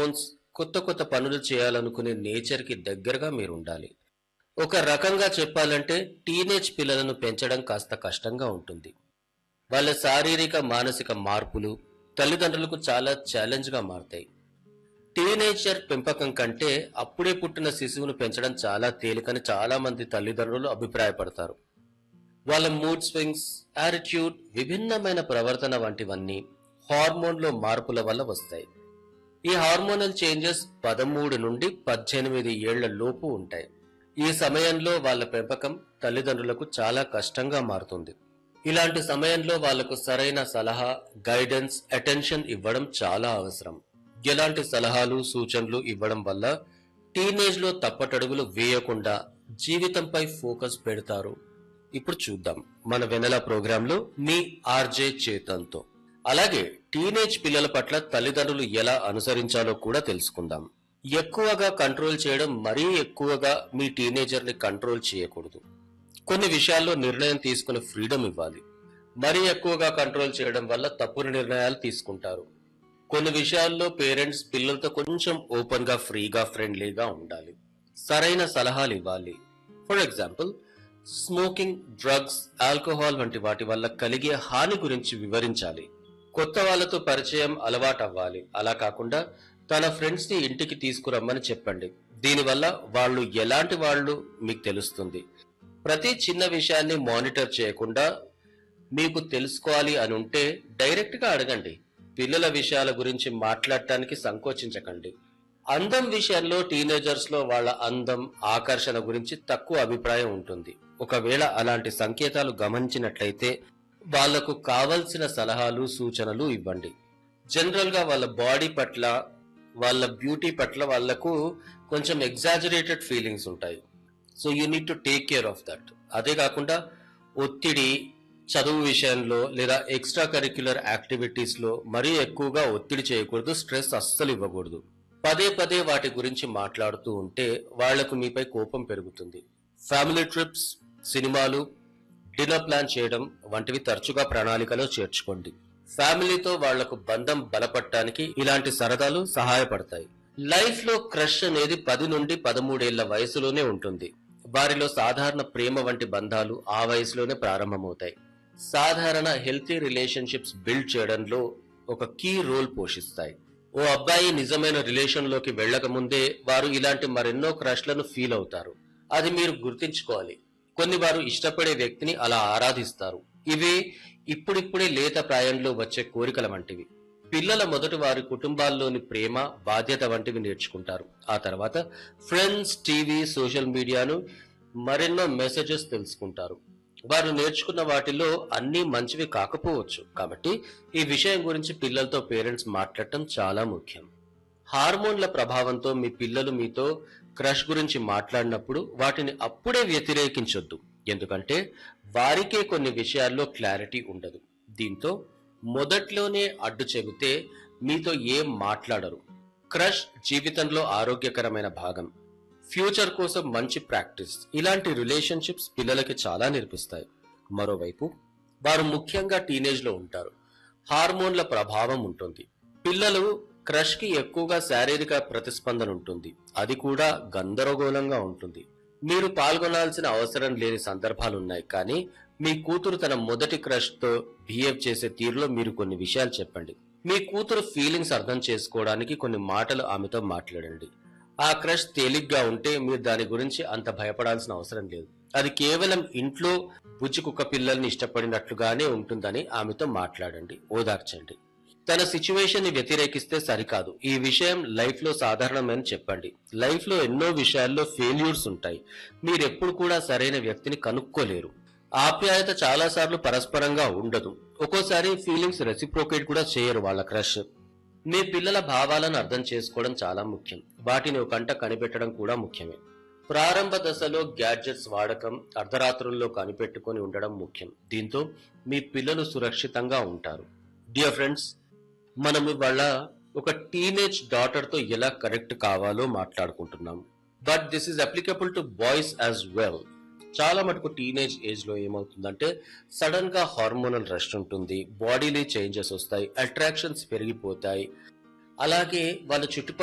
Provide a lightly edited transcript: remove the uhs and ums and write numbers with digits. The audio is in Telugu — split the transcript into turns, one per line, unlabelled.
హార్మోన్స్, కొత్త కొత్త పనులు చేయాలనుకునే నేచర్‌కి దగ్గరగా మీరుండాలి. ఒక రకంగా చెప్పాలంటే టీనేజ్ పిల్లలను పెంచడం కాస్త కష్టంగా ఉంటుంది. వాళ్ళ శారీరక, మానసిక మార్పులు తల్లిదండ్రులకు చాలా ఛాలెంజ్‌గా మారతాయి. టీనేజర్ పెంపకం కంటే అప్పుడే పుట్టిన శిశువును పెంచడం చాలా తేలికని చాలా మంది తల్లిదండ్రులు అభిప్రాయపడతారు. వాళ్ళ మూడ్ స్వింగ్స్, యాటిట్యూడ్, విభిన్నమైన ప్రవర్తన వంటివన్నీ హార్మోన్‌లో మార్పుల వల్ల వస్తాయి. ఈ హార్మోనల్ చేంజెస్ 13 నుండి 18 ఏళ్ల లోపు ఉంటాయి. ఈ సమయంలో వాళ్ళ పెంపకం తల్లిదండ్రులకు చాలా కష్టంగా మారుతుంది. ఇలాంటి సమయంలో వాళ్లకు సరైన సలహా, గైడెన్స్, అటెన్షన్ ఇవ్వడం చాలా అవసరం. ఎలాంటి సలహాలు, సూచనలు ఇవ్వడం వల్ల టీనేజ్ లో తప్పటడుగులు వేయకుండా జీవితంపై ఫోకస్ పెడతారు? ఇప్పుడు చూద్దాం మన వెనెల ప్రోగ్రాంలో మీ ఆర్జే చేతన్తో. అలాగే టీనేజ్ పిల్లల పట్ల తల్లిదండ్రులు ఎలా అనుసరించాలో కూడా తెలుసుకుందాం. ఎక్కువగా కంట్రోల్ చేయడం, మరీ ఎక్కువగా మీ టీనేజర్ ని కంట్రోల్ చేయకూడదు. కొన్ని విషయాల్లో నిర్ణయం తీసుకునే ఫ్రీడమ్ ఇవ్వాలి. మరీ ఎక్కువగా కంట్రోల్ చేయడం వల్ల తప్పుడు నిర్ణయాలు తీసుకుంటారు. కొన్ని విషయాల్లో పేరెంట్స్ పిల్లలతో కొంచెం ఓపెన్ గా, ఫ్రీగా, ఫ్రెండ్లీగా ఉండాలి. సరైన సలహాలు ఇవ్వాలి. For example, smoking, drugs, alcohol వంటి వాటి వల్ల కలిగే హాని గురించి వివరించాలి. కొత్త వాళ్ళతో పరిచయం అలవాటవ్వాలి. అలా కాకుండా తన ఫ్రెండ్స్ ని ఇంటికి తీసుకురమ్మని చెప్పండి. దీనివల్ల వాళ్ళు ఎలాంటి వాళ్ళు మీకు తెలుస్తుంది. ప్రతి చిన్న విషయాన్ని మానిటర్ చేయకుండా మీకు తెలుసుకోవాలి అని ఉంటే డైరెక్ట్ గా అడగండి. పిల్లల విషయాల గురించి మాట్లాడటానికి సంకోచించకండి. అందం విషయంలో టీనేజర్స్ లో వాళ్ళ అందం, ఆకర్షణ గురించి తక్కువ అభిప్రాయం ఉంటుంది. ఒకవేళ అలాంటి సంకేతాలు గమనించినట్లయితే వాళ్లకు కావలసిన సలహాలు, సూచనలు ఇవ్వండి. జనరల్ గా వాళ్ళ బాడీ పట్ల, వాళ్ళ బ్యూటీ పట్ల వాళ్లకు కొంచెం ఎగ్జాజరేటెడ్ ఫీలింగ్స్ ఉంటాయి. So you need to take care of that. అదే కాకుండా ఒత్తిడి, చదువు విషయంలో లేదా ఎక్స్ట్రా కరిక్యులర్ యాక్టివిటీస్ లో మరీ ఎక్కువగా ఒత్తిడి చేయకూడదు. స్ట్రెస్ అస్సలు ఇవ్వకూడదు. పదే పదే వాటి గురించి మాట్లాడుతూ ఉంటే వాళ్లకు మీపై కోపం పెరుగుతుంది. ఫ్యామిలీ ట్రిప్స్, సినిమాలు, డిన్నర్ ప్లాన్ చేయడం వంటివి తరచుగా ప్రణాళికలో చేర్చుకోండి. ఫ్యామిలీతో వాళ్లకు బంధం బలపడటానికి ఇలాంటి సరదాలు సహాయపడతాయి. లైఫ్ లో క్రష్ అనేది 10 నుండి 13 ఏళ్ల వయసులోనే ఉంటుంది. వారిలో సాధారణ ప్రేమ వంటి బంధాలు ఆ వయసులోనే ప్రారంభమవుతాయి. సాధారణ హెల్తీ రిలేషన్షిప్స్ బిల్డ్ చేయడంలో ఒక కీ రోల్ పోషిస్తాయి. ఓ అబ్బాయి నిజమైన రిలేషన్ లోకి వెళ్లక ముందే వారు ఇలాంటి మరెన్నో క్రష్లను ఫీల్ అవుతారు. అది మీరు గుర్తించుకోవాలి. కొన్ని వారు ఇష్టపడే వ్యక్తిని అలా ఆరాధిస్తారు. ఇవి ఇప్పుడిప్పుడే లేత ప్రాయంలో వచ్చే కోరికల వంటివి. పిల్లల మొదట వారి కుటుంబాల్లోని ప్రేమ, బాధ్యత వంటివి నేర్చుకుంటారు. ఆ తర్వాత ఫ్రెండ్స్, టీవీ, సోషల్ మీడియాను మరెన్నో మెసేజెస్ తెలుసుకుంటారు. వారు నేర్చుకున్న వాటిలో అన్నీ మంచివి కాకపోవచ్చు. కాబట్టి ఈ విషయం గురించి పిల్లలతో పేరెంట్స్ మాట్లాడటం చాలా ముఖ్యం. హార్మోన్ల ప్రభావంతో మీ పిల్లలు మీతో క్రష్ గురించి మాట్లాడినప్పుడు వాటిని అప్పుడే వ్యతిరేకించొద్దు. ఎందుకంటే వారికే కొన్ని విషయాల్లో క్లారిటీ ఉండదు. దీంతో మొదట్లోనే అడ్డు చెబితే మీతో ఏం మాట్లాడరు. క్రష్ జీవితంలో ఆరోగ్యకరమైన భాగం. ఫ్యూచర్ కోసం మంచి ప్రాక్టీస్. ఇలాంటి రిలేషన్షిప్స్ పిల్లలకి చాలా నేర్పిస్తాయి. మరోవైపు వారు ముఖ్యంగా టీనేజ్ లో ఉంటారు. హార్మోన్ల ప్రభావం ఉంటుంది. పిల్లలు క్రష్ కి ఎక్కువగా శారీరక ప్రతిస్పందన ఉంటుంది. అది కూడా గందరగోళంగా ఉంటుంది. మీరు పాల్గొనాల్సిన అవసరం లేని సందర్భాలున్నాయి. కానీ మీ కూతురు తన మొదటి క్రష్ తో బిహేవ్ చేసే తీరులో మీరు కొన్ని విషయాలు చెప్పండి. మీ కూతురు ఫీలింగ్స్ అర్థం చేసుకోవడానికి కొన్ని మాటలు ఆమెతో మాట్లాడండి. ఆ క్రష్ తేలిగ్గా ఉంటే మీరు దాని గురించి అంత భయపడాల్సిన అవసరం లేదు. అది కేవలం ఇంట్లో బుజ్జి కుక్క పిల్లల్ని ఇష్టపడినట్లుగానే ఉంటుందని ఆమెతో మాట్లాడండి, ఓదార్చండి. తన సిచ్యువేషన్ ని వ్యతిరేకిస్తే సరికాదు. ఈ విషయం లైఫ్ లో సాధారణమని చెప్పండి. లైఫ్ లో ఎన్నో విషయాల్లో ఫెయిల్యూర్స్ ఉంటాయి. మీరెప్పుడు కూడా సరైన వ్యక్తిని కనుక్కోలేరు. ఆప్యాయత చాలా సార్లు పరస్పరంగా ఉండదు. ఒక్కోసారి ఫీలింగ్స్ రెసిప్రోకేట్ కూడా చేయరు వాళ్ళ క్రష్. మీ పిల్లల భావాలను అర్థం చేసుకోవడం చాలా ముఖ్యం. వాటిని ఒక కంట కనిపెట్టడం కూడా ముఖ్యమే. ప్రారంభ దశలో గ్యాడ్జెట్స్ వాడకం, అర్ధరాత్రుల్లో కనిపెట్టుకొని ఉండడం ముఖ్యం. దీంతో మీ పిల్లలు సురక్షితంగా ఉంటారు. డియర్ ఫ్రెండ్స్, మనం ఇవాళ ఒక టీనేజ్ డాటర్ తో ఎలా కరెక్ట్ కావాలో మాట్లాడుకుంటున్నాం. But this is applicable to boys as well. చాలా మటుకు టీనేజ్ ఏజ్ లో ఏమవుతుందంటే సడన్ గా హార్మోనల్ రష్ ఉంటుంది, బాడీలో చేంజెస్ వస్తాయి, అట్రాక్షన్స్ పెరిగిపోతాయి. అలాగే వాళ్ళ చుట్టుపక్కల